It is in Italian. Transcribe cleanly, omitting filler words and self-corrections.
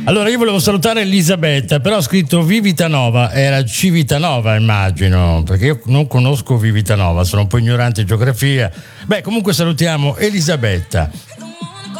Allora io volevo salutare Elisabetta, però ho scritto Vivitanova, era Civitanova immagino, perché io non conosco Vivitanova, sono un po' ignorante in geografia. Beh, comunque salutiamo Elisabetta.